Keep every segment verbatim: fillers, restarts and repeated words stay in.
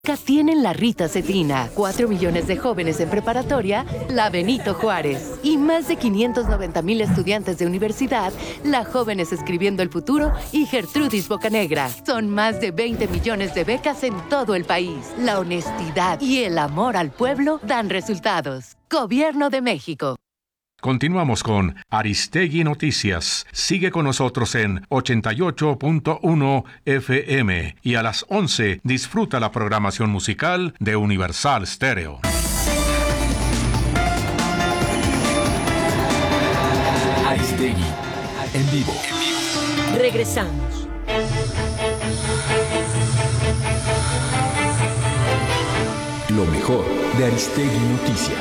Tienen la Rita Cetina, cuatro millones de jóvenes en preparatoria, la Benito Juárez, y más de quinientos noventa mil estudiantes de universidad, la Jóvenes Escribiendo el Futuro y Gertrudis Bocanegra. Son más de veinte millones de becas en todo el país. La honestidad y el amor al pueblo dan resultados. Gobierno de México. Continuamos con Aristegui Noticias. Sigue con nosotros en ochenta y ocho punto uno F M y a las once disfruta la programación musical de Universal Stereo. Aristegui en vivo. Regresamos. Lo mejor de Aristegui Noticias.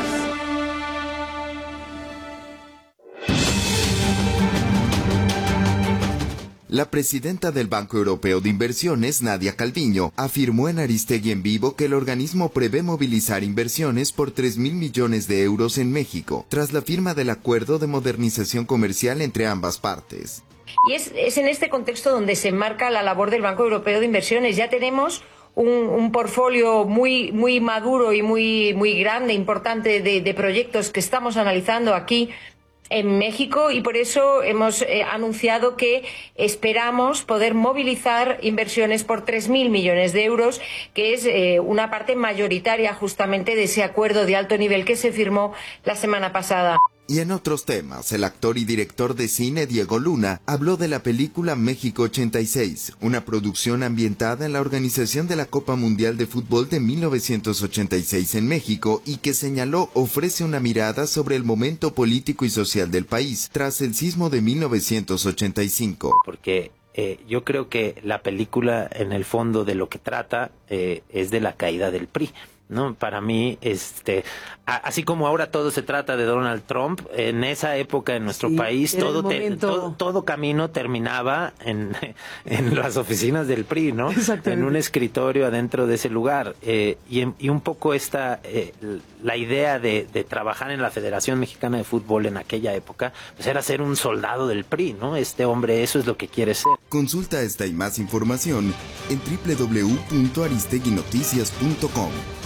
La presidenta del Banco Europeo de Inversiones, Nadia Calviño, afirmó en Aristegui en vivo que el organismo prevé movilizar inversiones por tres mil millones de euros en México, tras la firma del acuerdo de modernización comercial entre ambas partes. Y es, es en este contexto donde se enmarca la labor del Banco Europeo de Inversiones. Ya tenemos un, un portfolio muy, muy maduro y muy, muy grande, importante de, de proyectos que estamos analizando aquí en México, y por eso hemos eh, anunciado que esperamos poder movilizar inversiones por tres mil millones de euros, que es eh, una parte mayoritaria justamente de ese acuerdo de alto nivel que se firmó la semana pasada. Y en otros temas, el actor y director de cine Diego Luna habló de la película México ochenta y seis, una producción ambientada en la organización de la Copa Mundial de Fútbol de mil novecientos ochenta y seis en México, y que señaló ofrece una mirada sobre el momento político y social del país tras el sismo de mil novecientos ochenta y cinco. Porque eh, yo creo que la película en el fondo de lo que trata eh, es de la caída del P R I. No, para mí, este, a, así como ahora todo se trata de Donald Trump, en esa época en nuestro sí, país todo, te, todo todo camino terminaba en, en las oficinas del P R I, ¿no? En un escritorio adentro de ese lugar. Eh, y, y un poco esta, eh, la idea de, de trabajar en la Federación Mexicana de Fútbol en aquella época, pues era ser un soldado del P R I, ¿no? Este hombre, eso es lo que quiere ser. Consulta esta y más información en doble u doble u doble u punto aristegui noticias punto com.